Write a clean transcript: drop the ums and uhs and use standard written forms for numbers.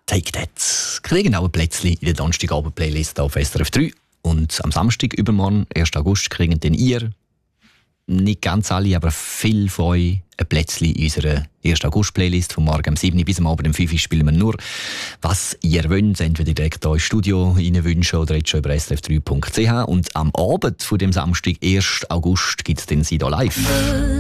Take That. Kriegen auch ein Plätzchen in der Donnerstagabend-Playlist auf SRF 3. Und am Samstag, übermorgen, 1. August, kriegen dann ihr, nicht ganz alle, aber viele von euch, ein Plätzchen in unserer 1. August-Playlist. Vom Morgen um 7 Uhr bis am Abend um 5 Uhr spielen wir nur, was ihr wünscht. Entweder direkt hier ins Studio reinwünschen oder jetzt schon über srf3.ch. Und am Abend von dem Samstag, 1. August, gibt es dann «Sie da live».